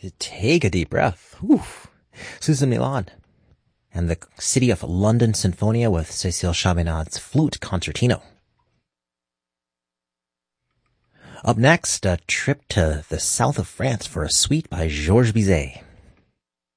Take a deep breath. Whew. Susan Milan. And the City of London Sinfonia with Cécile Chaminad's Flute Concertino. Up next, a trip to the south of France for a suite by Georges Bizet.